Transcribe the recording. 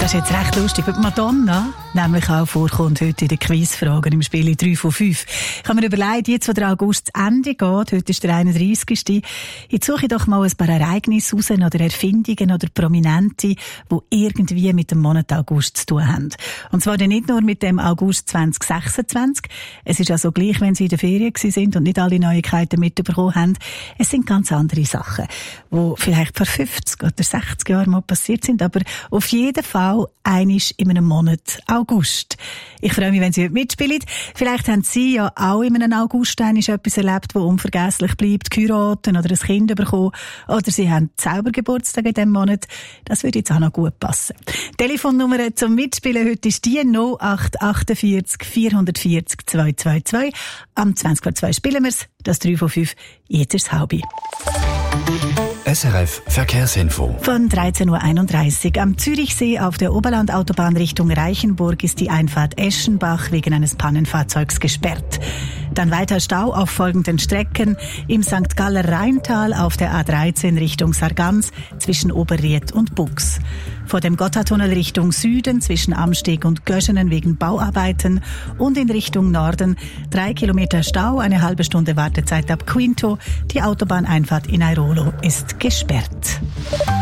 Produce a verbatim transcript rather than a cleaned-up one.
Das ist jetzt recht lustig, weil Madonna nämlich auch vorkommt heute in den Quizfragen im Spiel drei von fünf. Ich habe mir überlegt, jetzt, wo der August zu Ende geht, heute ist der einunddreißigste Jetzt suche ich doch mal ein paar Ereignisse raus oder Erfindungen oder Prominente, die irgendwie mit dem Monat August zu tun haben. Und zwar nicht nur mit dem August zwanzig sechsundzwanzig. Es ist also gleich, wenn sie in der Ferien sind und nicht alle Neuigkeiten mitbekommen haben. Es sind ganz andere Sachen, die vielleicht vor fünfzig oder sechzig Jahren mal passiert sind, aber auf jeden Fall einisch in einem Monat August. Ich freue mich, wenn Sie heute mitspielen. Vielleicht haben Sie ja auch in einem August einisch etwas erlebt, das unvergesslich bleibt, geheiratet oder ein Kind bekommen. Oder Sie haben selber Geburtstag in diesem Monat. Das würde jetzt auch noch gut passen. Telefonnummer zum Mitspielen heute ist die null acht achtundvierzig vierhundertvierzig zweihundertzweiundzwanzig. Am zwanzig vor zwei spielen wir es. Das drei von fünf. Jetzt ist das Halbe. S R F Verkehrsinfo. Von dreizehn Uhr einunddreißig am Zürichsee auf der Oberlandautobahn Richtung Reichenburg ist die Einfahrt Eschenbach wegen eines Pannenfahrzeugs gesperrt. Dann weiter Stau auf folgenden Strecken: im Sankt Galler Rheintal auf der A dreizehn Richtung Sargans zwischen Oberried und Bux. Vor dem Gotthardtunnel Richtung Süden zwischen Amsteg und Göschenen wegen Bauarbeiten und in Richtung Norden drei Kilometer Stau, eine halbe Stunde Wartezeit ab Quinto. Die Autobahneinfahrt in Airolo ist gesperrt.